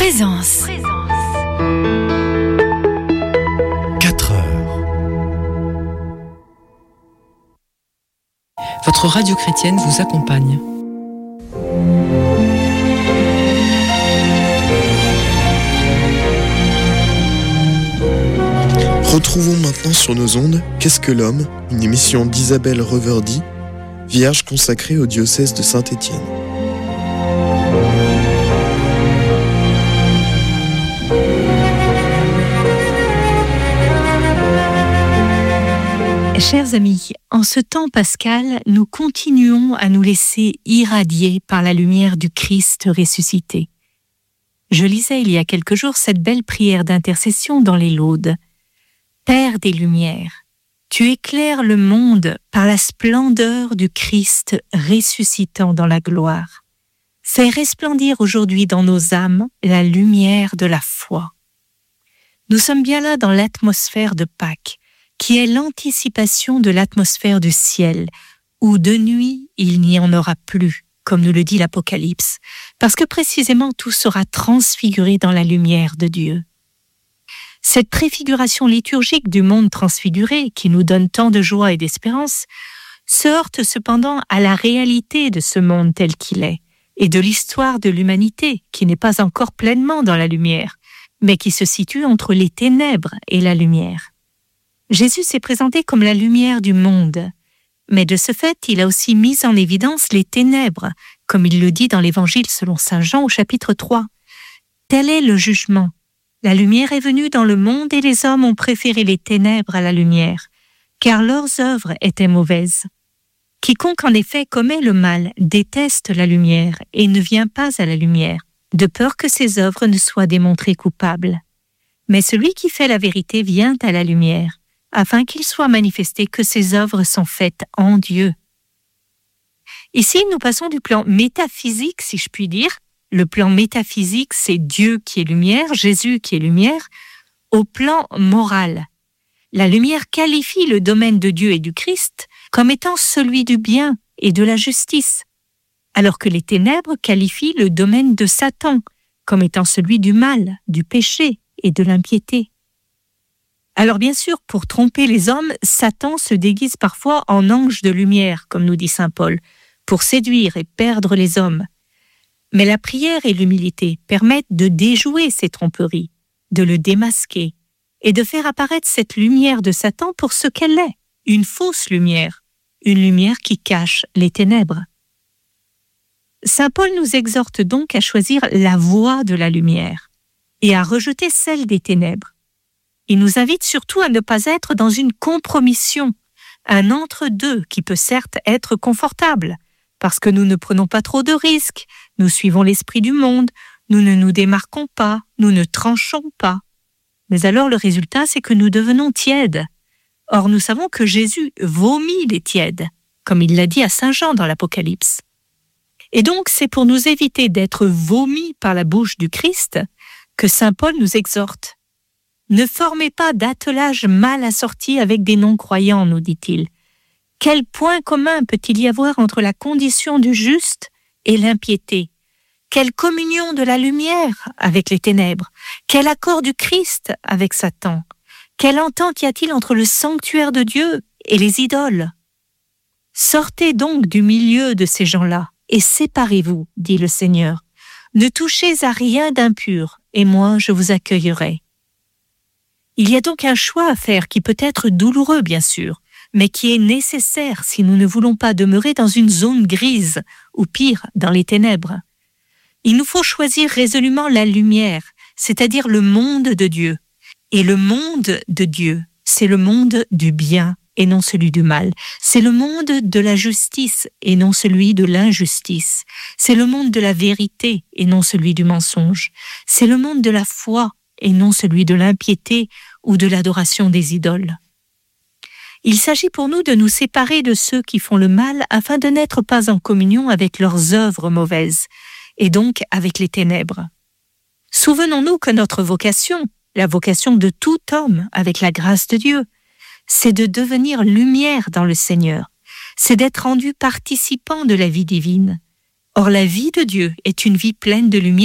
Présence. 4 heures. Votre radio chrétienne vous accompagne. Retrouvons maintenant sur nos ondes Qu'est-ce que l'homme, une émission d'Isabelle Reverdy, vierge consacrée au diocèse de Saint-Étienne. Chers amis, en ce temps pascal, nous continuons à nous laisser irradier par la lumière du Christ ressuscité. Je lisais il y a quelques jours cette belle prière d'intercession dans les Laudes. Père des Lumières, tu éclaires le monde par la splendeur du Christ ressuscitant dans la gloire. Fais resplendir aujourd'hui dans nos âmes la lumière de la foi. Nous sommes bien là dans l'atmosphère de Pâques, qui est l'anticipation de l'atmosphère du ciel, où de nuit il n'y en aura plus, comme nous le dit l'Apocalypse, parce que précisément tout sera transfiguré dans la lumière de Dieu. Cette préfiguration liturgique du monde transfiguré, qui nous donne tant de joie et d'espérance, se heurte cependant à la réalité de ce monde tel qu'il est, et de l'histoire de l'humanité, qui n'est pas encore pleinement dans la lumière, mais qui se situe entre les ténèbres et la lumière. Jésus s'est présenté comme la lumière du monde, mais de ce fait, il a aussi mis en évidence les ténèbres, comme il le dit dans l'Évangile selon saint Jean au chapitre 3. Tel est le jugement. La lumière est venue dans le monde et les hommes ont préféré les ténèbres à la lumière, car leurs œuvres étaient mauvaises. Quiconque en effet commet le mal déteste la lumière et ne vient pas à la lumière, de peur que ses œuvres ne soient démontrées coupables. Mais celui qui fait la vérité vient à la lumière, afin qu'il soit manifesté que ses œuvres sont faites en Dieu. Ici, nous passons du plan métaphysique, si je puis dire. Le plan métaphysique, c'est Dieu qui est lumière, Jésus qui est lumière, au plan moral. La lumière qualifie le domaine de Dieu et du Christ comme étant celui du bien et de la justice, alors que les ténèbres qualifient le domaine de Satan comme étant celui du mal, du péché et de l'impiété. Alors bien sûr, pour tromper les hommes, Satan se déguise parfois en ange de lumière, comme nous dit saint Paul, pour séduire et perdre les hommes. Mais la prière et l'humilité permettent de déjouer ces tromperies, de le démasquer et de faire apparaître cette lumière de Satan pour ce qu'elle est, une fausse lumière, une lumière qui cache les ténèbres. Saint Paul nous exhorte donc à choisir la voie de la lumière et à rejeter celle des ténèbres. Il nous invite surtout à ne pas être dans une compromission, un entre-deux qui peut certes être confortable, parce que nous ne prenons pas trop de risques, nous suivons l'esprit du monde, nous ne nous démarquons pas, nous ne tranchons pas. Mais alors le résultat, c'est que nous devenons tièdes. Or nous savons que Jésus vomit les tièdes, comme il l'a dit à saint Jean dans l'Apocalypse. Et donc c'est pour nous éviter d'être vomis par la bouche du Christ que saint Paul nous exhorte. Ne formez pas d'attelage mal assorti avec des non-croyants, nous dit-il. Quel point commun peut-il y avoir entre la condition du juste et l'impiété? Quelle communion de la lumière avec les ténèbres? Quel accord du Christ avec Satan? Quelle entente y a-t-il entre le sanctuaire de Dieu et les idoles? Sortez donc du milieu de ces gens-là et séparez-vous, dit le Seigneur. Ne touchez à rien d'impur, et moi je vous accueillerai. Il y a donc un choix à faire qui peut être douloureux, bien sûr, mais qui est nécessaire si nous ne voulons pas demeurer dans une zone grise, ou pire, dans les ténèbres. Il nous faut choisir résolument la lumière, c'est-à-dire le monde de Dieu. Et le monde de Dieu, c'est le monde du bien et non celui du mal. C'est le monde de la justice et non celui de l'injustice. C'est le monde de la vérité et non celui du mensonge. C'est le monde de la foi et non celui de l'impiété ou de l'adoration des idoles. Il s'agit pour nous de nous séparer de ceux qui font le mal afin de n'être pas en communion avec leurs œuvres mauvaises, et donc avec les ténèbres. Souvenons-nous que notre vocation, la vocation de tout homme avec la grâce de Dieu, c'est de devenir lumière dans le Seigneur, c'est d'être rendu participant de la vie divine. Or la vie de Dieu est une vie pleine de lumière,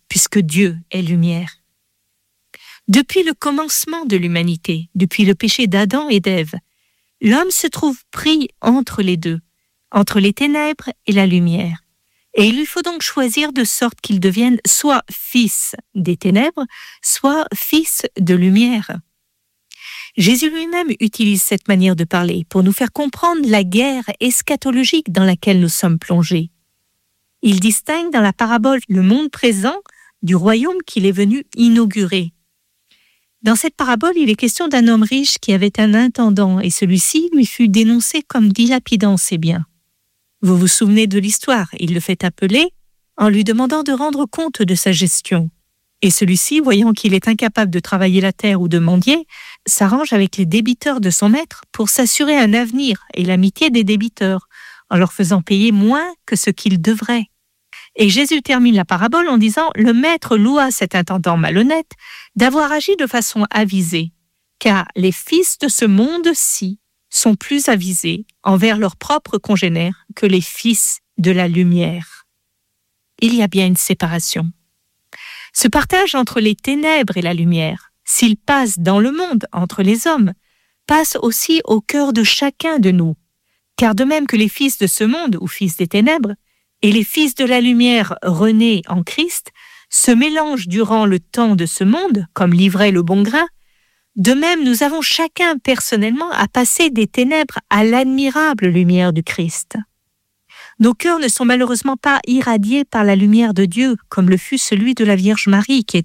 puisque Dieu est lumière. Depuis le commencement de l'humanité, depuis le péché d'Adam et d'Ève, l'homme se trouve pris entre les deux, entre les ténèbres et la lumière. Et il lui faut donc choisir de sorte qu'il devienne soit fils des ténèbres, soit fils de lumière. Jésus lui-même utilise cette manière de parler pour nous faire comprendre la guerre eschatologique dans laquelle nous sommes plongés. Il distingue dans la parabole le monde présent du royaume qu'il est venu inaugurer. Dans cette parabole, il est question d'un homme riche qui avait un intendant et celui-ci lui fut dénoncé comme dilapidant ses biens. Vous vous souvenez de l'histoire, il le fait appeler en lui demandant de rendre compte de sa gestion. Et celui-ci, voyant qu'il est incapable de travailler la terre ou de mendier, s'arrange avec les débiteurs de son maître pour s'assurer un avenir et l'amitié des débiteurs, en leur faisant payer moins que ce qu'ils devraient. Et Jésus termine la parabole en disant « Le maître loua cet intendant malhonnête d'avoir agi de façon avisée, car les fils de ce monde-ci sont plus avisés envers leurs propres congénères que les fils de la lumière. » Il y a bien une séparation. Ce partage entre les ténèbres et la lumière, s'il passe dans le monde entre les hommes, passe aussi au cœur de chacun de nous. Car de même que les fils de ce monde ou fils des ténèbres et les fils de la lumière renés en Christ se mélangent durant le temps de ce monde, comme l'ivraie le bon grain, de même nous avons chacun personnellement à passer des ténèbres à l'admirable lumière du Christ. Nos cœurs ne sont malheureusement pas irradiés par la lumière de Dieu, comme le fut celui de la Vierge Marie, qui est